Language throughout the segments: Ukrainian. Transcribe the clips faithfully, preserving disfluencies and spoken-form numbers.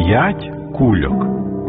П'ять кульок.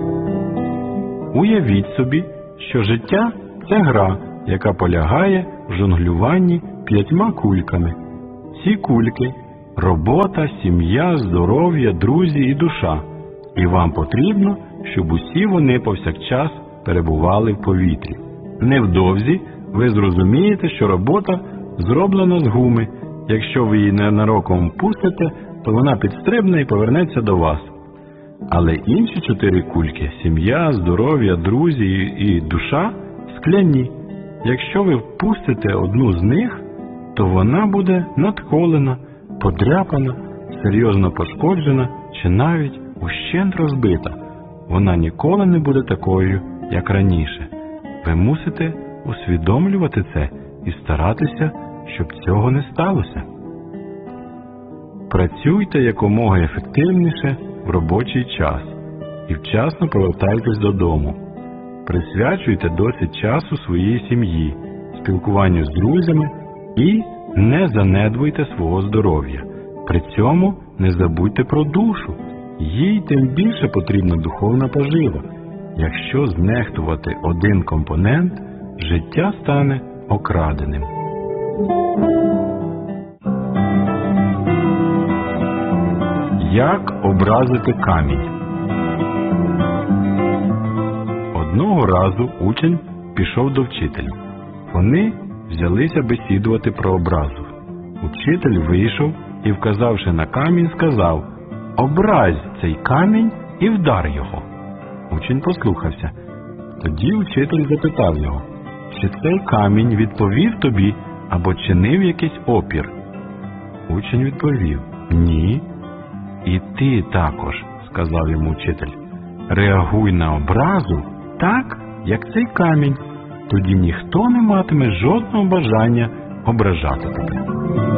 Уявіть собі, що життя – це гра, яка полягає в жонглюванні п'ятьма кульками. Ці кульки – робота, сім'я, здоров'я, друзі і душа. І вам потрібно, щоб усі вони повсякчас перебували в повітрі. Невдовзі ви зрозумієте, що робота зроблена з гуми. Якщо ви її ненароком пустите, то вона підстрибне і повернеться до вас. Але інші чотири кульки – сім'я, здоров'я, друзі і душа – скляні. Якщо ви впустите одну з них, то вона буде надколена, подряпана, серйозно пошкоджена чи навіть ущент розбита. Вона ніколи не буде такою, як раніше. Ви мусите усвідомлювати це і старатися, щоб цього не сталося. Працюйте якомога ефективніше в робочий час і вчасно повертайтесь додому. Присвячуйте досить часу своїй сім'ї, спілкуванню з друзями і не занедбуйте свого здоров'я. При цьому не забудьте про душу. Їй тим більше потрібна духовна пожива. Якщо знехтувати один компонент, життя стане окраденим. Як образити камінь? Одного разу учень пішов до вчителя. Вони взялися бесідувати про образу. Учитель вийшов і, вказавши на камінь, сказав: «Образь цей камінь і вдар його». Учень послухався. Тоді учитель запитав його: «Чи цей камінь відповів тобі або чинив якийсь опір?» Учень відповів: «Ні». «І ти також», – сказав йому вчитель, – «реагуй на образу так, як цей камінь, тоді ніхто не матиме жодного бажання ображати тебе».